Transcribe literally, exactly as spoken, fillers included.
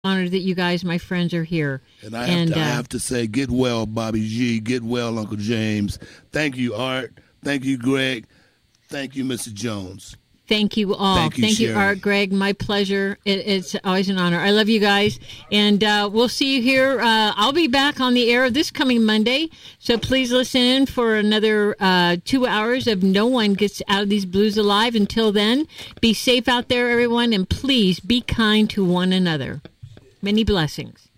honored that you guys, my friends, are here. And I have, and, to, uh, I have to say, get well, Bobby G. Get well, Uncle James. Thank you, Art. Thank you, Greg. Thank you, Mister Jones. Thank you all. Thank you, Thank you, Sharon. Art, Greg. My pleasure. It, it's always an honor. I love you guys. And uh, we'll see you here. Uh, I'll be back on the air this coming Monday. So please listen in for another uh, two hours of No One Gets Out of These Blues Alive. Until then, be safe out there, everyone. And please be kind to one another. Many blessings.